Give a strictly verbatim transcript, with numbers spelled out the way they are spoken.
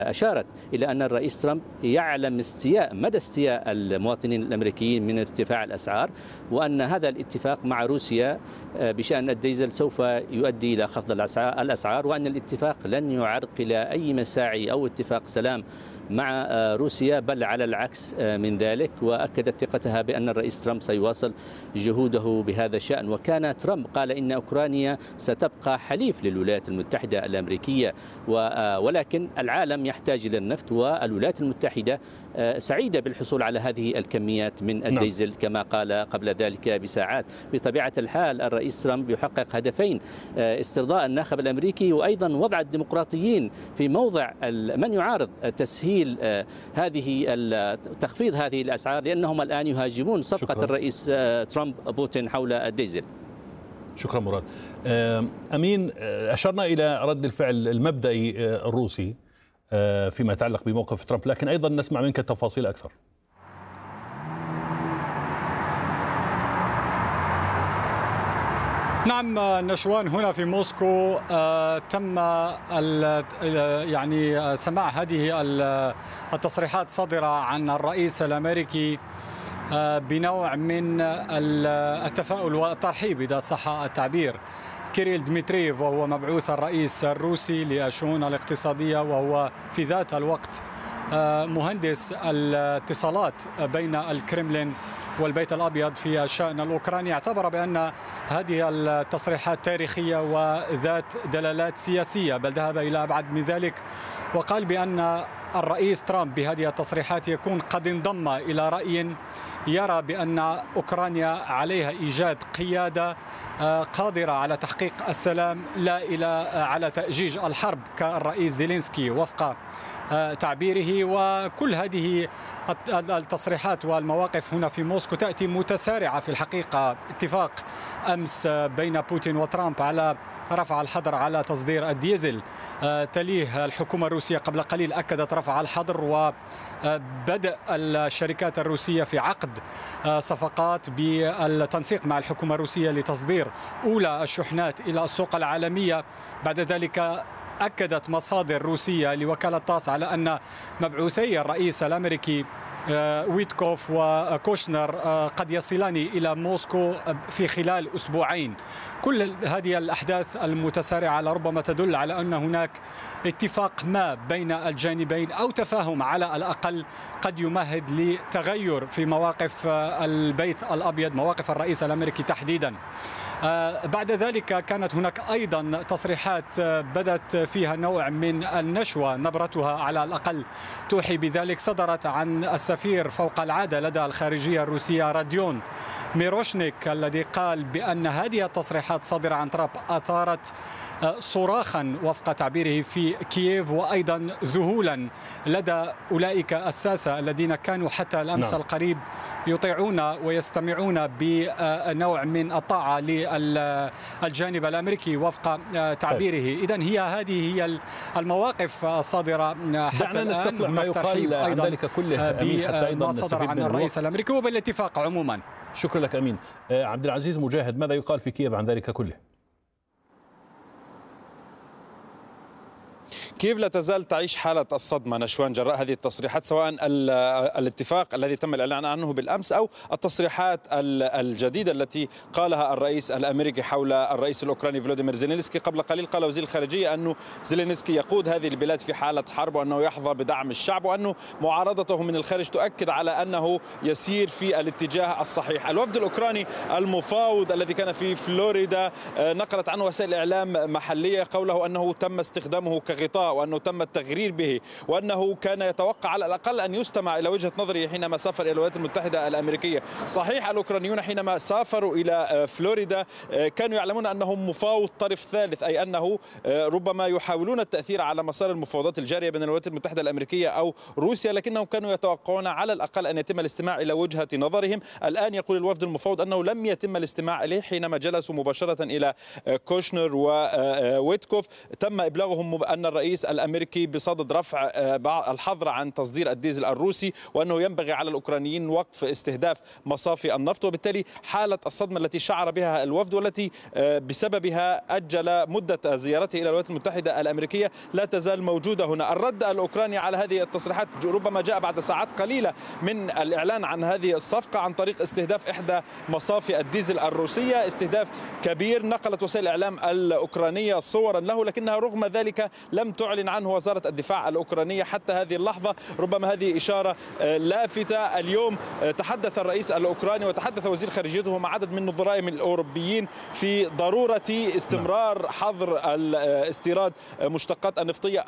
أشارت إلى أن الرئيس ترامب يعلم استياء مدى استياء المواطنين الأمريكيين من ارتفاع الأسعار، وأن هذا الاتفاق مع روسيا بشأن الديزل سوف يؤدي إلى خفض الأسعار، وأن الاتفاق لن يعرقل أي مساعي أو اتفاق سلام مع روسيا، بل على العكس من ذلك. وأكدت ثقتها بأن الرئيس ترامب سيواصل جهوده بهذا الشأن. وكان ترامب قال إن أوكرانيا ستبقى حليف للولايات المتحدة الأمريكية، ولكن العالم يحتاج إلى النفط، والولايات المتحدة سعيدة بالحصول على هذه الكميات من الديزل كما قال قبل ذلك بساعات. بطبيعة الحال الرئيس ترامب يحقق هدفين: استرضاء الناخب الأمريكي، وأيضا وضع الديمقراطيين في موضع من يعارض تسهيل هذه تخفيض هذه الأسعار، لأنهم الآن يهاجمون صفقة شكرا. الرئيس ترامب بوتين حول الديزل. شكرا مراد. أمين، أشرنا إلى رد الفعل المبدئي الروسي فيما يتعلق بموقف ترامب، لكن أيضا نسمع منك تفاصيل أكثر. نعم نشوان، هنا في موسكو آه تم يعني سماع هذه التصريحات صادرة عن الرئيس الأمريكي آه بنوع من التفاؤل والترحيب إذا صح التعبير. كيريل ديمترييف، وهو مبعوث الرئيس الروسي للشؤون الاقتصادية، وهو في ذات الوقت آه مهندس الاتصالات بين الكرملين والبيت الأبيض في الشأن الأوكراني، اعتبر بأن هذه التصريحات تاريخية وذات دلالات سياسية، بل ذهب إلى أبعد من ذلك وقال بأن الرئيس ترامب بهذه التصريحات يكون قد انضم إلى رأي يرى بأن أوكرانيا عليها إيجاد قيادة قادرة على تحقيق السلام، لا إلى على تأجيج الحرب كالرئيس زيلينسكي وفق تعبيره. وكل هذه التصريحات والمواقف هنا في موسكو تأتي متسارعة في الحقيقة. اتفاق أمس بين بوتين وترامب على رفع الحظر على تصدير الديزل، تليه الحكومة الروسية قبل قليل أكدت رفع الحظر، وبدأ الشركات الروسية في عقد صفقات بالتنسيق مع الحكومة الروسية لتصدير أولى الشحنات إلى السوق العالمية. بعد ذلك أكدت مصادر روسية لوكالة تاس على أن مبعوثي الرئيس الأمريكي ويتكوف وكوشنر قد يصلان إلى موسكو في خلال أسبوعين. كل هذه الأحداث المتسارعة لربما تدل على أن هناك اتفاق ما بين الجانبين، أو تفاهم على الأقل قد يمهد لتغير في مواقف البيت الأبيض، مواقف الرئيس الأمريكي تحديدا. بعد ذلك كانت هناك أيضا تصريحات بدت فيها نوع من النشوة، نبرتها على الأقل توحي بذلك، صدرت عن السفير فوق العادة لدى الخارجية الروسية راديون ميروشنيك، الذي قال بأن هذه التصريحات صادرة عن ترامب أثارت صراخا وفق تعبيره في كييف، وأيضا ذهولا لدى أولئك الساسة الذين كانوا حتى الأمس نعم. القريب يطيعون ويستمعون بنوع من الطاعة للجانب الأمريكي وفق تعبيره. إذن هي هذه هي المواقف الصادرة حتى الآن، ما يقال عن ذلك كله بما صدر عن الرئيس الأمريكي وبالاتفاق عموما. شكرا لك أمين. عبد العزيز مجاهد، ماذا يقال في كييف عن ذلك كله؟ كييف لا تزال تعيش حالة الصدمة نشوان جراء هذه التصريحات، سواء الاتفاق الذي تم الإعلان عنه بالأمس أو التصريحات الجديدة التي قالها الرئيس الأمريكي حول الرئيس الأوكراني فلوديمير زيلينسكي. قبل قليل قال وزير الخارجية أنه زيلينسكي يقود هذه البلاد في حالة حرب، وأنه يحظى بدعم الشعب، وأنه معارضته من الخارج تؤكد على أنه يسير في الاتجاه الصحيح. الوفد الأوكراني المفاوض الذي كان في فلوريدا نقلت عنه وسائل إعلام محلية قوله أنه تم استخدامه كغطاء، وأنه تم التغرير به، وأنه كان يتوقع على الأقل أن يستمع إلى وجهة نظره حينما سافر إلى الولايات المتحدة الأمريكية. صحيح الأوكرانيون حينما سافروا إلى فلوريدا كانوا يعلمون أنهم مفاوض طرف ثالث، أي أنه ربما يحاولون التأثير على مسار المفاوضات الجارية بين الولايات المتحدة الأمريكية أو روسيا، لكنهم كانوا يتوقعون على الأقل أن يتم الاستماع إلى وجهة نظرهم. الآن يقول الوفد المفاوض أنه لم يتم الاستماع إليه حينما جلسوا مباشرة إلى كوشنر وويتكوف. تم إبلاغهم أن الرئيس الرئيس الأمريكي بصدد رفع الحظر عن تصدير الديزل الروسي، وأنه ينبغي على الأوكرانيين وقف استهداف مصافي النفط. وبالتالي حالة الصدمة التي شعر بها الوفد والتي بسببها أجل مدة زيارته إلى الولايات المتحدة الأمريكية لا تزال موجودة هنا. الرد الأوكراني على هذه التصريحات ربما جاء بعد ساعات قليلة من الإعلان عن هذه الصفقة عن طريق استهداف إحدى مصافي الديزل الروسية، استهداف كبير. نقلت وسائل الإعلام الأوكرانية صورا له، لكنها رغم ذلك لم تعلن عنه وزارة الدفاع الأوكرانية حتى هذه اللحظة. ربما هذه إشارة لافتة. اليوم تحدث الرئيس الأوكراني وتحدث وزير خارجيته مع عدد من نظرائهم الأوروبيين في ضرورة استمرار حظر الاستيراد مشتقات النفطية